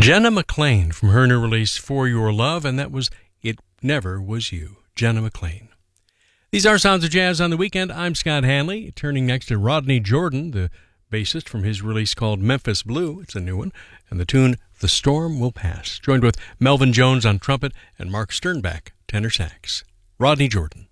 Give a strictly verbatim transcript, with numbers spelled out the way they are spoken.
Jenna McLean from her new release, For Your Love, and that was It Never Was You. Jenna McLean. These are Sounds of Jazz on the Weekend. I'm Scott Hanley, turning next to Rodney Jordan, the bassist from his release called Memphis Blue. It's a new one. And the tune, The Storm Will Pass, joined with Melvin Jones on trumpet and Mark Sternbach, tenor sax. Rodney Jordan.